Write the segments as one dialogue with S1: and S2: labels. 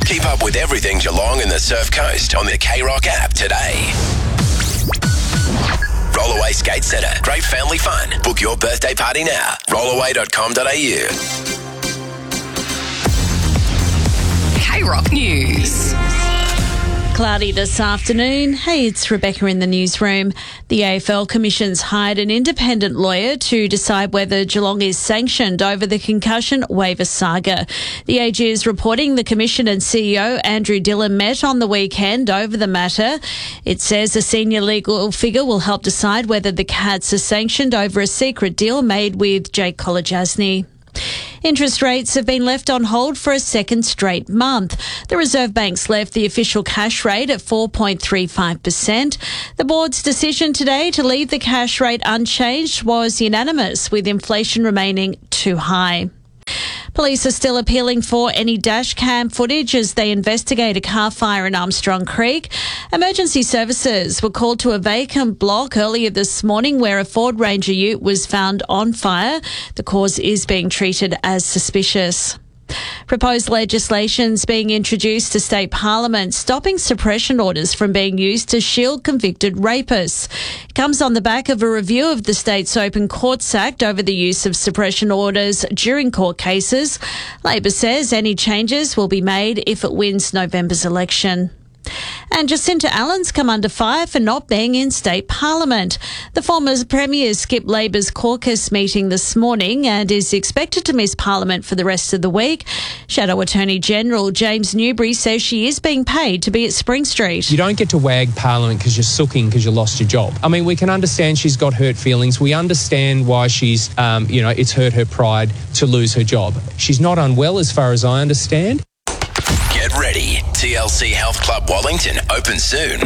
S1: Keep up with everything Geelong and the Surf Coast on the K-Rock app today. Rollaway Skate Centre. Great family fun. Book your birthday party now. Rollaway.com.au.
S2: K-Rock News.
S3: Cloudy this afternoon. Hey, it's Rebecca in the newsroom. The AFL Commission's hired an independent lawyer to decide whether Geelong is sanctioned over the concussion waiver saga. The AG is reporting the Commission and CEO Andrew Dillon met on the weekend over the matter. It says a senior legal figure will help decide whether the Cats are sanctioned over a secret deal made with Jake Kolodjasny. Interest rates have been left on hold for a second straight month. The Reserve Bank's left the official cash rate at 4.35%. The board's decision today to leave the cash rate unchanged was unanimous, with inflation remaining too high. Police are still appealing for any dash cam footage as they investigate a car fire in Armstrong Creek. Emergency services were called to a vacant block earlier this morning where a Ford Ranger ute was found on fire. The cause is being treated as suspicious. Proposed legislation is being introduced to state parliament, stopping suppression orders from being used to shield convicted rapists. It comes on the back of a review of the state's Open Courts Act over the use of suppression orders during court cases. Labor says any changes will be made if it wins November's election. And Jacinta Allen's come under fire for not being in state parliament. The former Premier skipped Labor's caucus meeting this morning and is expected to miss parliament for the rest of the week. Shadow Attorney General James Newbury says she is being paid to be at Spring Street.
S4: You don't get to wag parliament because you're sooking because you lost your job. I mean, we can understand she's got hurt feelings. We understand why she's, it's hurt her pride to lose her job. She's not unwell as far as I understand.
S1: Get ready. TLC Health Club Wellington open soon.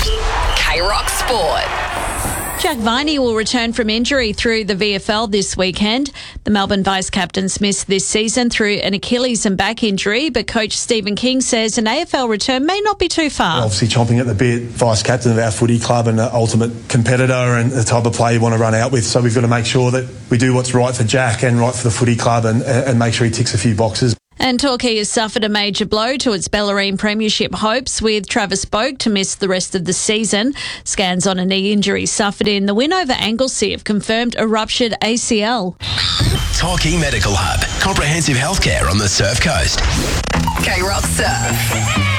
S2: K-Rock Sport.
S3: Jack Viney will return from injury through the VFL this weekend. The Melbourne Vice-Captains missed this season through an Achilles and back injury, but coach Stephen King says an AFL return may not be too far.
S5: Obviously chomping at the bit, Vice-Captain of our footy club and an ultimate competitor and the type of player you want to run out with. So we've got to make sure that we do what's right for Jack and right for the footy club and make sure he ticks a few boxes.
S3: And Torquay has suffered a major blow to its Bellarine Premiership hopes, with Travis Boak to miss the rest of the season. Scans on a knee injury suffered in the win over Anglesea have confirmed a ruptured ACL.
S1: Torquay Medical Hub. Comprehensive healthcare on the Surf Coast.
S2: K-Rock Surf.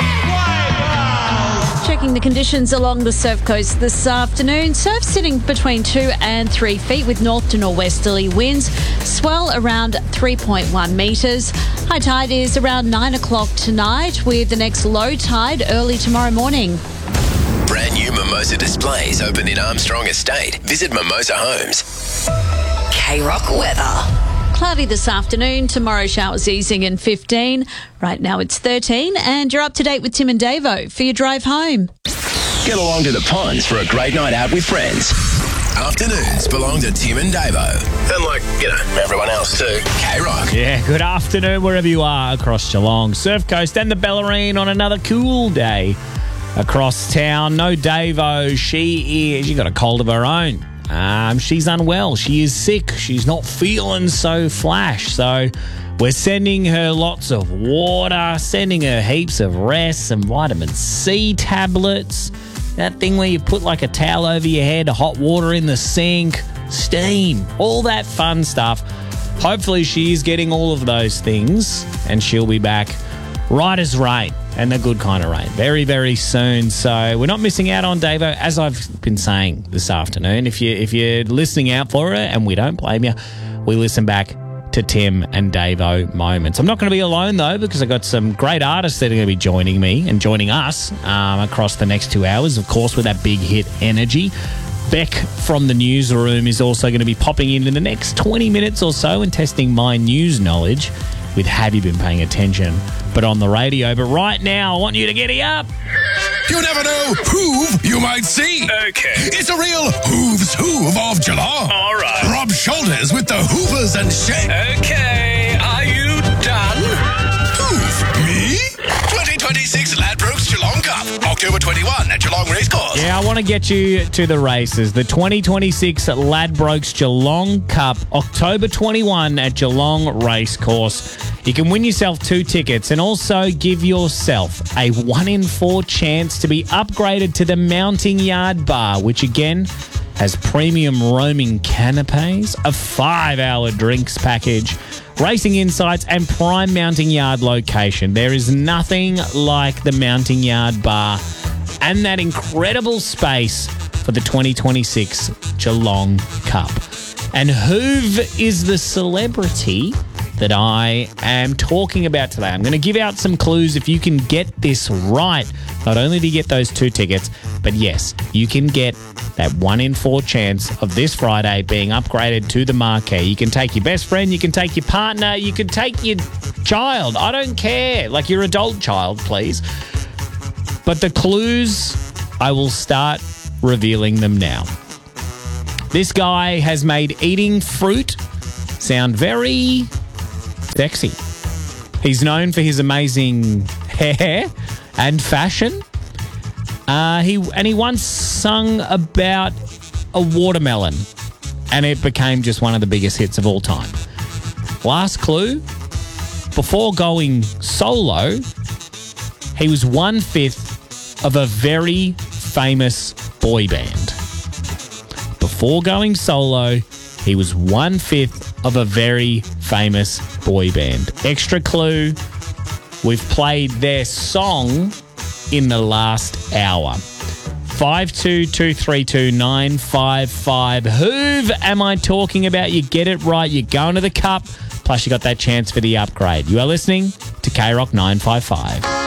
S3: Checking the conditions along the Surf Coast this afternoon. Surf sitting between 2 and 3 feet with north to northwesterly winds. Swell around 3.1 metres. High tide is around 9 o'clock tonight, with the next low tide early tomorrow morning.
S1: Brand new Mimosa displays open in Armstrong Estate. Visit Mimosa Homes.
S2: K-Rock weather.
S3: Cloudy this afternoon. Tomorrow showers easing in 15. Right now it's 13, and you're up to date with Tim and Davo for your drive home.
S1: Get along to the ponds for a great night out with friends. Afternoons belong to Tim and Davo. And everyone else too. K-Rock.
S6: Yeah, good afternoon wherever you are across Geelong, Surf Coast and the Bellarine on another cool day across town. No Davo. She got a cold of her own. She's unwell. She is sick. She's not feeling so flash. So we're sending her lots of water, sending her heaps of rest, some vitamin C tablets, that thing where you put like a towel over your head, hot water in the sink, steam, all that fun stuff. Hopefully she's getting all of those things and she'll be back right as rain, and the good kind of rain, very, very soon. So we're not missing out on Davo, as I've been saying this afternoon. If you're listening out for it, and we don't blame you, we listen back to Tim and Davo moments. I'm not going to be alone, though, because I've got some great artists that are going to be joining me and joining us across the next 2 hours, of course, with that big hit Energy. Beck from the newsroom is also going to be popping in the next 20 minutes or so and testing my news knowledge with Have You Been Paying Attention, but on the radio. But right now, I want you to get up.
S1: You never know who you might see. Okay. It's a real Hooves Hoove of Geelong. All right. Rob Shoulders with the Hoovers and Shane. Okay, are you done? Hoove? Me? 2026 Ladbrokes Geelong Cup. October 21 at Geelong Racecourse.
S6: Yeah, I want to get you to the races. The 2026 Ladbrokes Geelong Cup, October 21 at Geelong Racecourse. You can win yourself 2 tickets and also give yourself a 1 in 4 chance to be upgraded to the Mounting Yard Bar, which again has premium roaming canapes, a 5-hour drinks package, racing insights and prime Mounting Yard location. There is nothing like the Mounting Yard Bar and that incredible space for the 2026 Geelong Cup. And who is the celebrity that I am talking about today? I'm going to give out some clues. If you can get this right, not only do you get those 2 tickets, but yes, you can get that 1 in 4 chance of this Friday being upgraded to the marquee. You can take your best friend, you can take your partner, you can take your child. I don't care. Like your adult child, please. But the clues, I will start revealing them now. This guy has made eating fruit sound very sexy. He's known for his amazing hair and fashion. He once sung about a watermelon, and it became just one of the biggest hits of all time. Last clue, before going solo, he was 1/5 of a very famous boy band. Before going solo, he was 1/5 of a very famous boy band. Extra clue, we've played their song in the last hour. 52232955. Who am I talking about? You get it right. You're going to the Cup. Plus, you got that chance for the upgrade. You are listening to K-Rock 955.